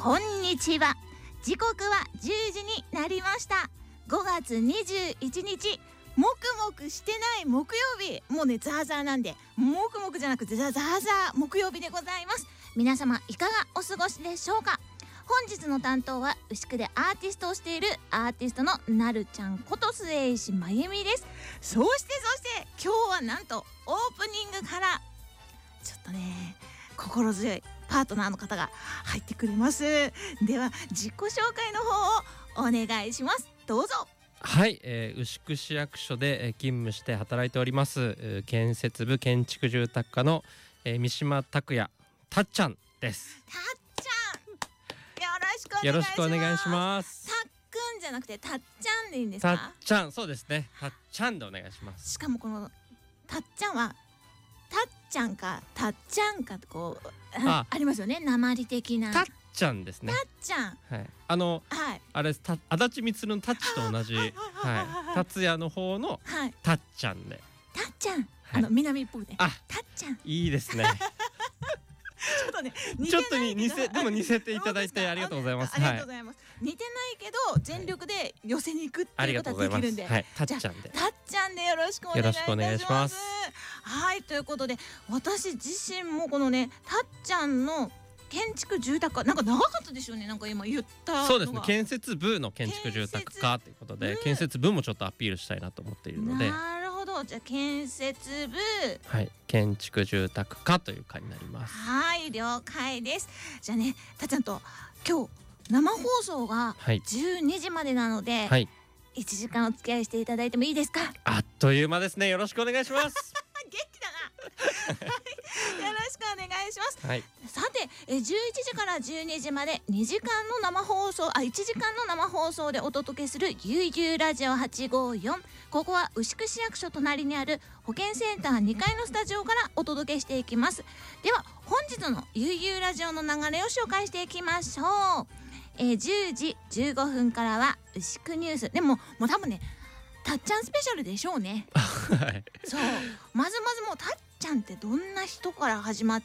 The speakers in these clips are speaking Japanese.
こんにちは。時刻は10時になりました。5月21日、もくもくしてない木曜日。もうね、ザーザーなんで、もくもくじゃなくてザーザー木曜日でございます。皆様いかがお過ごしでしょうか。本日の担当は牛久でアーティストをしているアーティストのなるちゃんこと末石まゆみです。そして今日はなんとオープニングからちょっとね、心強いパートナーの方が入ってくれます。では自己紹介の方をお願いします。どうぞ。 はい、牛久市役所で勤務して働いております建設部建築住宅課の三島拓也たっちゃんです。 たっちゃん、よろしくお願いします。たっくんじゃなくてたっちゃんでいいんですか。 たっちゃん、そうですね、たっちゃんでお願いします。 しかもこのたっちゃんはたっちゃんかたっちゃんかとこう ありますよね、訛り的な。 たっちゃんですね。 たっちゃん、 はい、 はい、 あれ足立みつるのタッチと同じ、はい、達也の方のたっちゃんで、 たっちゃん、南っぽくね、たっちゃん、 いいですね。 ちょっとね、 ちょっとでも似せていただいてありがとうございます。 ありがとうございます。似てないけど全力で寄せに行くっていうことはできるんで、 はい、たっちゃんで、 たっちゃんでよろしくお願いいたします。はい、ということで私自身もこのね、たっちゃんの建築住宅課、なんか長かったですよね。なんか今言ったのが、 そうですね、建設部の建築住宅課ということで、建設部もちょっとアピールしたいなと思っているので。 なるほど、じゃあ建設部、 はい、建築住宅課という課になります。 はい、了解です。じゃあね、たっちゃんと今日生放送が12時までなので、はい、1時間お付き合いしていただいてもいいですか。 あっという間ですね。よろしくお願いします。 元気だな。よろしくお願いします。 はい、 さて、11時から12時まで2時間の生放送、1時間の生放送でお届けするゆうゆうラジオ854。ここは牛久市役所隣にある保健センター2階のスタジオからお届けしていきます。では本日のゆうゆうラジオの流れを紹介していきましょう。10時15分からは牛久ニュース。でも多分ね、たっちゃんスペシャルでしょうね。 はい、そう、 まずもうたっちゃんってどんな人から始まって、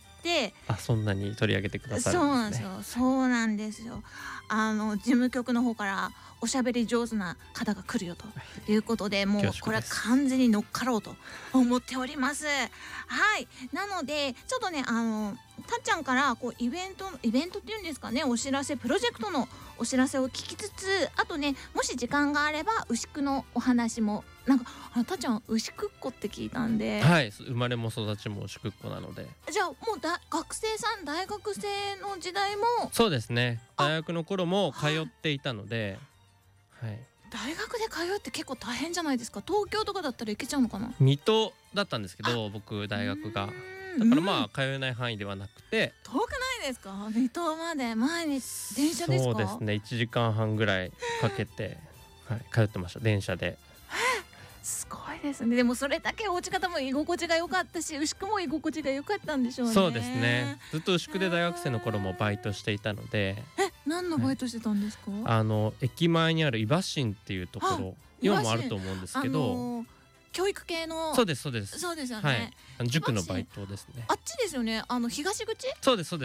そんなに取り上げてくださるんですね。 そうなんですよ。事務局の方からおしゃべり上手な方が来るよということで、もうこれは完全に乗っかろうと思っております。はい、なのでちょっとね、たっちゃんからこうイベントっていうんですかね、お知らせ、プロジェクトのお知らせを聞きつつ、あとね、もし時間があれば牛久のお話も、なんかたっちゃん牛久っ子って聞いたんで、 はい、生まれも育ちも牛久っ子なので。 じゃあもう学生さん、大学生の時代も。 そうですね、大学の頃も通っていたので、はい、 大学で通うって結構大変じゃないですか。東京とかだったら行けちゃうのかな。 水戸だったんですけど、僕大学が、だから通えない範囲ではなくて。 遠くないですか、水戸まで。毎日電車ですか。 そうですね、1時間半ぐらいかけて、はい、通ってました、電車で。 すごいですね。でもそれだけお家方も居心地が良かったし、牛久も居心地が良かったんでしょうね。 そうですね、ずっと牛久で大学生の頃もバイトしていたので。 何のバイトしてたんですか。 駅前にあるイバシンっていうところ、今もあると思うんですけど、 教育系の。 そうですそうです、 そうですよね、 はい、塾のバイトですね。 あっちですよね、東口。 そうです、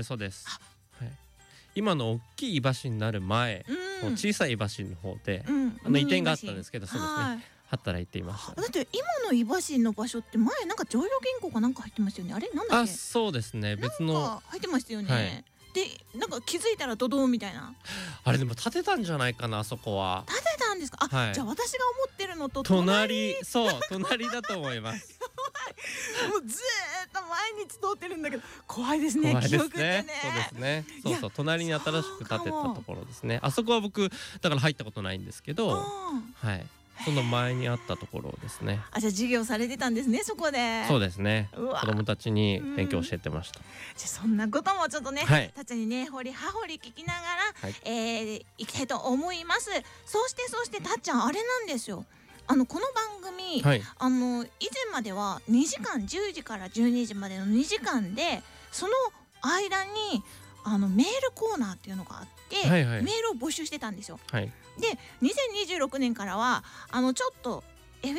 はい、今の大きいイバシンになる前、小さいイバシンの方で、移転があったんですけど、そうですね、働いていました、ね。 だって今のイバシンの場所って前なんか常用銀行かなんか入ってましたよね。あれなんだっけ。 そうですね、別のなんか入ってましたよね、はい、でなんか気づいたらドドンみたいな。 あれでも建てたんじゃないかな、あそこは。 建てたんですか。はい、じゃあ私が思ってるのと隣だと思います。 もうずーっと毎日通ってるんだけど、怖いですね。 怖いですね、 記憶ってね。 そうですね、そう隣に新しく建てたところですね。あそこは僕だから入ったことないんですけど、はい、その前にあったところですね。 じゃあ授業されてたんですね、そこで。そうですね、子供たちに勉強教えてました。 じゃあそんなこともちょっとね、たっちゃんにね、掘り葉掘り聞きながら、いきたいと思います。そしてたっちゃん、あれなんですよ、この番組、以前までは2時間、10時から12時までの2時間で、その間にメールコーナーっていうのがあって、メールを募集してたんですよ。で2026年からはちょっと